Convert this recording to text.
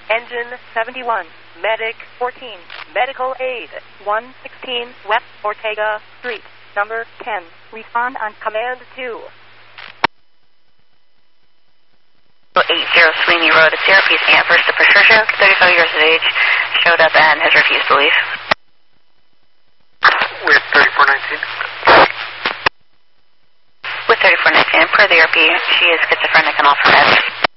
Engine 71, Medic 14, Medical Aid 116 West Ortega Street, number 10. Respond on Command 2. 80 Sweeney Road, a CRP's aunt versus Patricia, 35 years of age, showed up and has refused to leave. With 3419. With 3419, per the RP, she is schizophrenic and offer meds.